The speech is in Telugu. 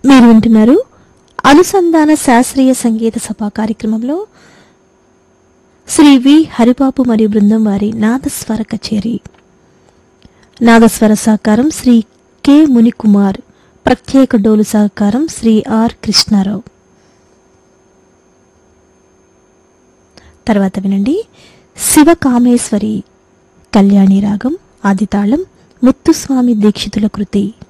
మీరు వింటున్నారు అనుసంధాన శాస్త్రీయ సంగీత సభ కార్యక్రమంలో శ్రీ వి హరిబాబు మరియు బృందం వారి నాదస్వర కచేరీ. నాదస్వర సహకారం శ్రీ కె మునికుమార్, ప్రత్యేక డోలు సహకారం శ్రీ ఆర్ కృష్ణారావు. తర్వాత వినండి శివకామేశ్వరి కళ్యాణి రాగం, ఆదితాళం ముత్తుస్వామి దీక్షితుల కృతి.